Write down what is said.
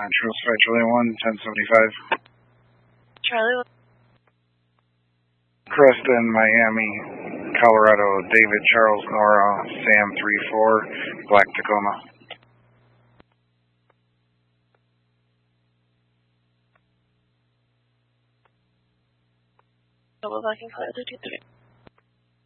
Charles Charlie 1, 1075. Charlie. Creston, Miami, Colorado, David, Charles, Nora, Sam 34, Black Tacoma. Double backing flight 223.